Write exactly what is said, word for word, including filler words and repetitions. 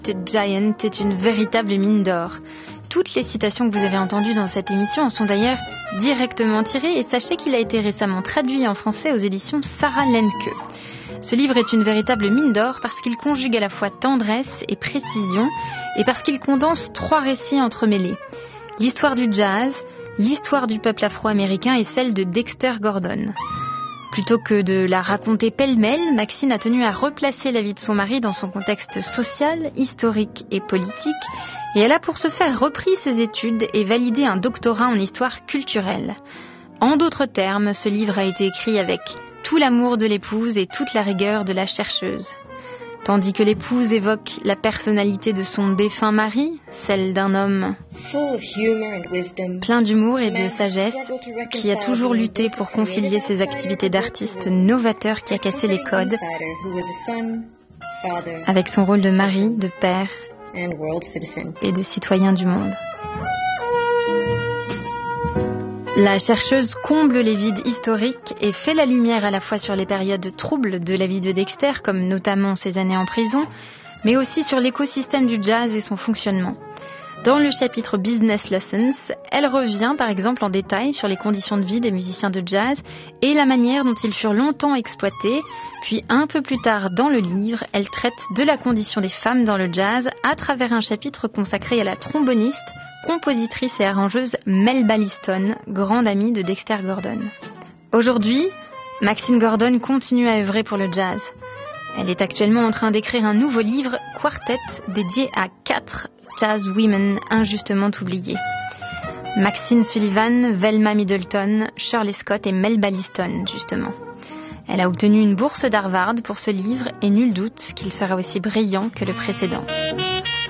Giant est une véritable mine d'or. Toutes les citations que vous avez entendues dans cette émission en sont d'ailleurs directement tirées et sachez qu'il a été récemment traduit en français aux éditions Sarah Lenke. Ce livre est une véritable mine d'or parce qu'il conjugue à la fois tendresse et précision et parce qu'il condense trois récits entremêlés. L'histoire du jazz, l'histoire du peuple afro-américain et celle de Dexter Gordon. Plutôt que de la raconter pêle-mêle, Maxine a tenu à replacer la vie de son mari dans son contexte social, historique et politique, et elle a pour ce faire repris ses études et validé un doctorat en histoire culturelle. En d'autres termes, ce livre a été écrit avec tout l'amour de l'épouse et toute la rigueur de la chercheuse. Tandis que l'épouse évoque la personnalité de son défunt mari, celle d'un homme plein d'humour et de sagesse, qui a toujours lutté pour concilier ses activités d'artiste novateur qui a cassé les codes, avec son rôle de mari, de père et de citoyen du monde. La chercheuse comble les vides historiques et fait la lumière à la fois sur les périodes troubles de la vie de Dexter, comme notamment ses années en prison, mais aussi sur l'écosystème du jazz et son fonctionnement. Dans le chapitre Business Lessons, elle revient par exemple en détail sur les conditions de vie des musiciens de jazz et la manière dont ils furent longtemps exploités, puis un peu plus tard dans le livre, elle traite de la condition des femmes dans le jazz à travers un chapitre consacré à la tromboniste, compositrice et arrangeuse Melba Liston, grande amie de Dexter Gordon. Aujourd'hui, Maxine Gordon continue à œuvrer pour le jazz. Elle est actuellement en train d'écrire un nouveau livre, Quartet, dédié à quatre jazz women injustement oubliées. Maxine Sullivan, Velma Middleton, Shirley Scott et Melba Liston, justement. Elle a obtenu une bourse d'Harvard pour ce livre et nul doute qu'il sera aussi brillant que le précédent.